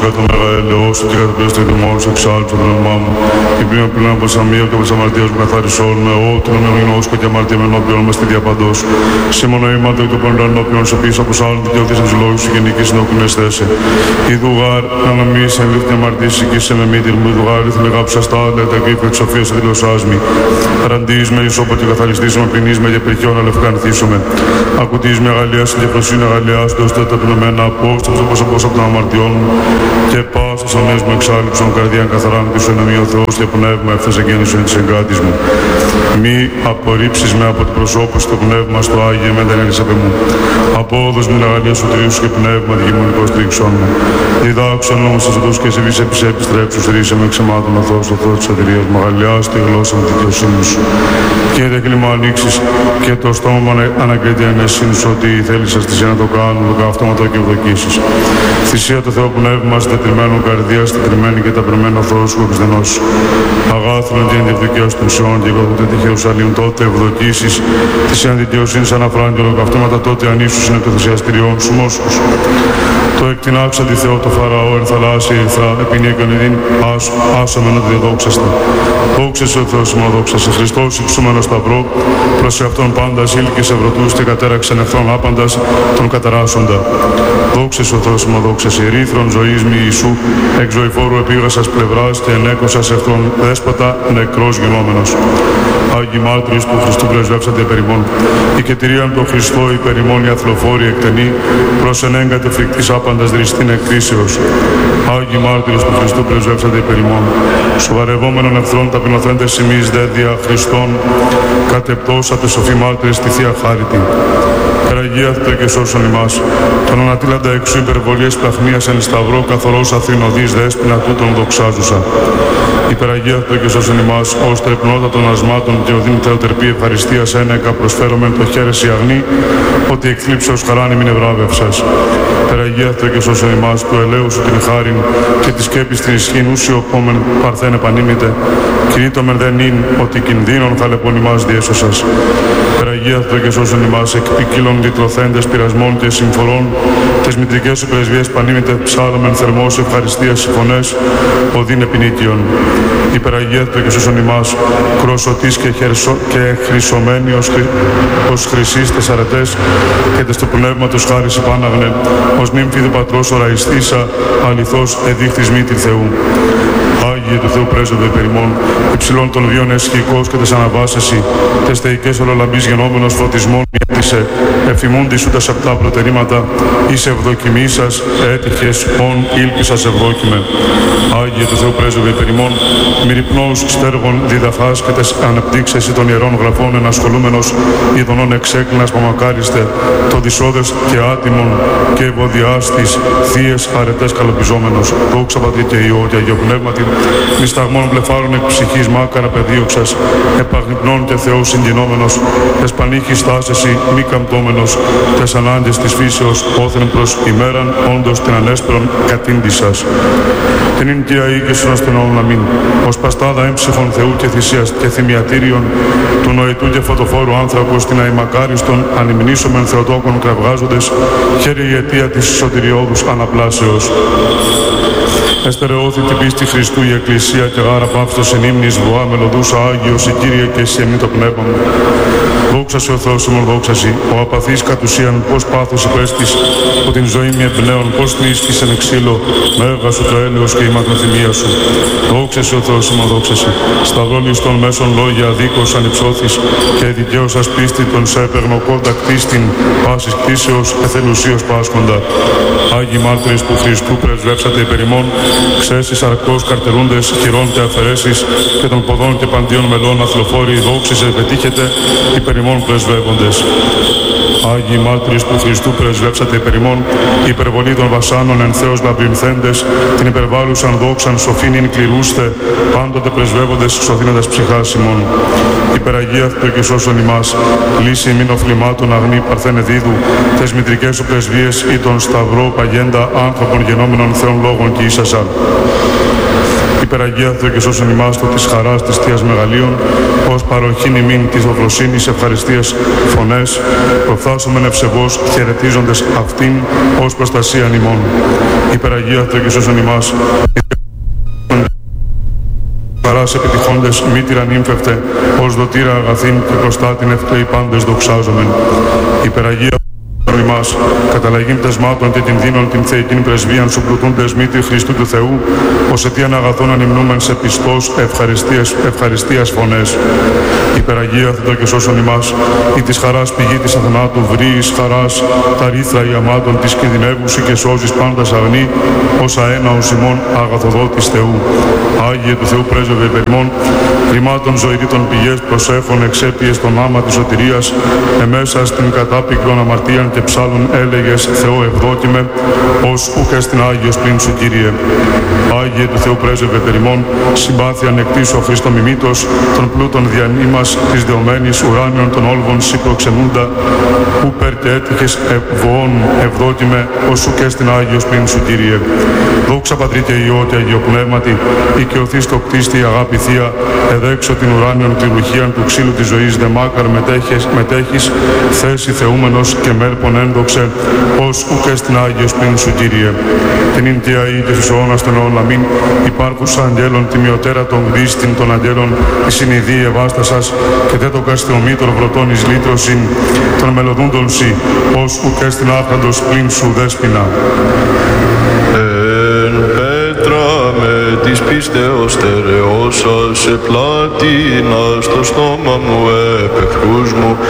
κατά το μεγαέλεος σου και κατά πλέον στο δημόν σου εξάλλου στο πνεύμά μου. Και πλέον πλέον από τις αμύω και από τις αμαρτίες μου καθαρισόν με ό,τι να με γνώσκω και αμαρτία με ενώπιον μας τη διαπαντός. Σήμωνο ήμαντο εκ των πονηρών ενώπιον σε πίσω από σάλλον δικαιωθείς τους λόγους σου και νικής ενώπιον αισθέσε. Ιδου γάρ να νομίσεις εν λίθνη αμαρτήσεις και σε με μήτηρ μου, ιδου γάρ ήθελε γάψα στα άλλα τα κρύφα της σοφίας σε δηλωσάς μη. Ραντείς με ισόπο και καθαριστείς με πληνείς με και πριχιόν αλευκανθήσουμε. Ακουτείς με αγαλίας και προσύνη αγαλιάς του ώστε τα πνευμένα απόσταψε όπως από των αμαρτιών μου και πάσα σαν έσμο εξάλληψον καρδίαν καθαράν πίσω ενωμή ο Θεός και πνεύμα ευθές εγγέννησον της εγκάτης μου. Μη απορρίψεις με από το προσώπου στο πνεύμα στο Άγιο με δεν έλυσαπε μου. Απόδος μου την αγαλία σου τριούς και πνεύμα διηγημονικός τρίξον μου. Διδάξον όμως τους οδούς και σε βise επιστρέψους ρίσε με ξεμάτων ο Θεός, το Θεό της σωτηρίας μου αγαλιάς τη γλώσσα με δικαιοσύνη σου. Και δε κλίμα ανοίξεις και το στόμα μου αναγκριτή ανεσύνης ότι θέλεις αστησία να το κάνουν, το καυτόματο και ευδοκίσεις. Θυσία το Θεό πνεύμα στετριμένου καρδίας, στετριμένη και ταπερωμένο Θεός σου επισδενός. Αγάθρον και ενδιευδικαίος των Σιών και οικοδοτέ τη Ιερουσαλήμ τότε ευδοκίσεις. Θυσία δικαιοσύνης αναφράν και ολοκαυτώματα τότε ανήσους είναι το θυσιαστηριών σου μόσχους. Το εκτινάξα τη Θεό το Φαραώ εν θαλάσσια ηρθρά, επινίκων ειδήν άσομεν ότι διδόξαστε. Δόξεσαι ο Θεός μου, δόξεσαι Χριστός υψούμενος σταυρό, προς αυτόν πάντας ήλκης ευρωτούς και κατέραξεν εχθρόν άπαντας τον καταράσσοντα. Δόξεσαι ο Θεός μου, δόξεσαι ρίθρον ζωής μη Ιησού, εκ ζωηφόρου επίγασας πλευράς και ενέκοσας εχθρόν δέσποτα νεκρός γινόμενος. Άγιοι μάρτυρες του Χριστού πρεσβεύσατε περιμών. Η κετηρίαν του Χριστό υπερημών η αθλοφόρη εκτενή, προς ενέγκατε φρικτής άπαντας δριστήν εκκρίσεως. Άγιοι μάρτυρες του Χριστού πρεσβεύσατε περιμών. Σοβαρευόμενων εχθρών ταπεινωθέντες ημείς δε δια Χριστών, κατεπτώσατε σοφοί μάρτυρες στη Θεία Χάριτη. Περαγία Θεέ και σώσον ημάς, τον ανατήλαντα εξού υπερβολίες πλαχνίας εν σταυρό καθορός Αθηνοδής δέσποινα τούτον δοξάζουσα. Υπεραγία Θεέ και σώσον ημάς, ως τρεπνότα των ασμάτων και οδύν θεοτερπή ευχαριστίας ένεκα προσφέρομεν το χέρες η αγνή, ότι εκθλίψεως χαράν ημιν ευράβευσας. Περαγία Θεέ και σώσον ημάς, του ελαίου σου την χάριν και της σκέπης την ισχύν ούσιο πόμεν παρθέν επανήμητε, κηρύττωμεν δεν ειν ότι κινδύνων θαλεπών ημάς διέσωσας. Περαγία Θεέ και σώσον ημάς, εκ ποικίλων διτροθέντες πειρασμών και συμφορών, τις μητρικές σου πρεσβείες πανήμητε ψάλλομεν θερμός ευχαριστίας συμφωνές, οδύν επινίκιον. Υπεραγία Θεέ και σώσον ημάς, κροσωτής και χρυσωμένη ως χρυσής τες αρετές και τες του πνεύματος χάρις υπάναγνε, ως νύμφη του πατρός οραϊστήσα, αληθώς εδείχθης μήτηρ Θεού. Άγιε του Θεού πρέσβευε περιμών, υψηλών των βίων εσχικός και τες αναβάσεση, τες θεϊκές ολολαμπής γενόμενος φωτισμών μιέτησε, εφημούντι σου τα σεπτά προτερήματα, εις ευδοκιμήσας έτυχες, ον ήλπισας ευδόκιμε. Άγιε του Θεού πρέσβευε περιμών, μυριπνός στέργων διδαχάς και τες ανεπτύξεσι των ιερών γραφών ενασχολούμενος, ειδονών εξέκλινας παμακάριστε, το δυσόδες και άτιμον και ευωδιάστης, θείες αρετές καλοπιζόμενος, δόξα Πατρί και Υιό και Αγιο Πνεύματι, νησταγμών βλεφάρων εκ ψυχής μάκαρα πεδίωξας, επαγνυπνών και Θεός συγκινόμενος, τες πανήχης στάσεσι μη καμπτόμενος, τες ανάγκες της φύσεως όθεν προς ημέραν όντως την ανέσπερον κατήντησας. Την ειν και αή και στον ασθενών αμήν, ως παστάδα έμψυχων Θεού και θυσίας και θυμιατήριον, του νοητού και φωτοφόρου άνθρακος την αημακάριστον ανυμνήσομεν Θεοτόκων κραυγάζοντες, χαίρει η αιτία της σωτηριώδους αναπλάσεως. Εστερεώθη την πίστη Χριστού η Εκκλησία και γάρα πάυστος εν ύμνης βοά μελωδούσα Άγιος η Κύριε και εσύ εμεί το πνεύμα μου. Δόξασε ο Θεός ημών δόξαση, ο απαθής κατ' ουσίαν πως πάθος υπέστης, που την ζωή μη εμπνέων πως θνίσκεις εν εξήλω, με έργα σου το έλεος και η μακροθυμία σου. Δόξασε ο Θεός ημών δόξαση, σταυρώνεις των μέσων λόγια αδίκως ανυψώθης και δικαίωσας πίστη των σε επεγνωκόντα κτίστην, πάσης κτήσεως εθελουσίως πάσχοντα. Άγιοι μάρτυρες του Χριστού πρεσβεύσατε υπερημών, ξέσεις αρκώς καρτερούντες χειρών και αφαιρέσεις και των ποδών και παντίων μελών αθλοφόροι δόξησε πετύχετε υπερημών πρεσβεύοντες. Άγιοι μάρτυρες του Χριστού πρεσβεύσατε υπερημών, η υπερβολή των βασάνων εν Θεός λαμπρινθέντες, την υπερβάλλουσαν δόξαν σοφήν ειν κληρούστε, πάντοτε πρεσβεύοντες εξωθήνοντας ψυχάς ημών. Υπεραγία Θεό και σώσον ημάς, λύση ημίν οφλημάτων αγνή παρθένε δίδου, τες μητρικές σου πρεσβείες ή τον σταυρό παγέντα άνθρωπον γενόμενων Θεών λόγων και ίσασαν. Υπεραγία Θεό και σώσον ημάς το της χαράς της Θείας Μεγαλείων, ως παροχήν ημίν της οφροσύνης ευχαριστίας φωνές, προφθάσομεν ευσεβώς χαιρετίζοντες αυτήν ως προστασίαν ημών. Υπεραγία Θεό και σώσον ημάς, χαράς επιτυχώντες μη τυραννύμφευτε, ως δοτήρα αγαθήν και μπροστά την ευκταίοι πάντες δοξάζομεν. Υπεραγία ημάς, καταλαγήν πτεσμάτων και κινδύνων την θεϊκήν πρεσβείαν σου πλουτούντες μύτη Χριστού του Θεού, ως αιτίαν αγαθών ανυμνούμεν σε πιστός ευχαριστίας φωνές. Υπεραγία Θεό και σώσον ημάς, η της χαράς πηγή της αθανάτου βρύης χαράς, τα ρήθρα η αμάτων της κινδυνεύουσι και σώζεις πάντας αγνή, ως αέναος ημών αγαθοδότης Θεού. Άγιε του Θεού πρέσβευε υπερημών, χρημάτων ζωηρήτων πηγές προσέφων εξέπιες τον άμα της σωτηρίας, εμέσα στην κατάπικρον αμαρτίαν και ψάλλον έλεγες Θεό ευδόκημε, ως ουκ εστιν Άγιος πλην σου Κύριε. Άγιε του Θεού πρέσβευε περιμών, συμπάθεια ανεκτήσου ο Χριστό μιμήτος, των πλούτων διανύμας της δεωμένης ουράνιων των όλβων σύ προξενούντα, ου περ και έτυχες ευωών ευδόκημε, ως ουκ εστιν Άγιος πλην σου Κύριε. Δόξα Πατρί και Υιό και Αγίο Πνεύματι, οικειωθείς το κτίστη αγάπη Θεία, εδέξω την ουράνιον κληρουργίαν του ξύλου της ζωής δεμάκαρ μετέχεις, θέση θεούμενος και μέλπον ένδοξε, ως ουκ εστιν Άγιος πλην σου Κύριε. Την ην και αή και στους αιώνας των αιών αμήν, υπάρχουσα αγγέλων τιμιωτέρα των γδίστην των αγγέλων, η συνειδή ευάστασας, και τέτο καστιωμή των βρωτών εις λύτρωσιν, των μελωδούντων σοι, ως ουκ εστιν άφραντος πλην σου δέσποινα. Της πίστεως στερεώσας σε πλάτινα στο στόμα μου επευχούς μου